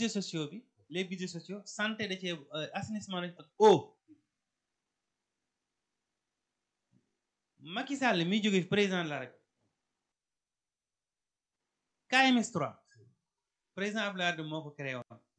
budgets sociaux bi les budgets sociaux santé da cee assainissement ak eau Macky Sall mi jóge président de la République KMS 3 président Abdoulaye Wade moo ko créé woon